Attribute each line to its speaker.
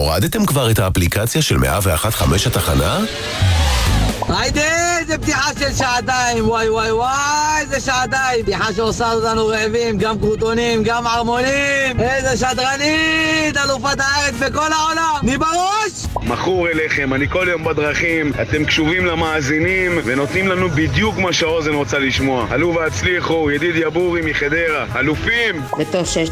Speaker 1: הורדתם כבר את האפליקציה של 101.5 התחנה?
Speaker 2: היידה, זה פתיחה של שעתיים, וואי וואי וואי, זה שעתיים. פתיחה שעושה אותנו רעבים, גם קרוטונים, גם ערמונים. איזה שדרנית, אלופת הארץ בכל העולם. מי בראש?
Speaker 3: מכור אליכם, אני כל יום בדרכים, אתם קשובים למאזינים ונותנים לנו בדיוק מה שהאוזן רוצה לשמוע. עלו והצליחו, ידיד יבורי מחדרה, אלופים!
Speaker 4: וטוב שיש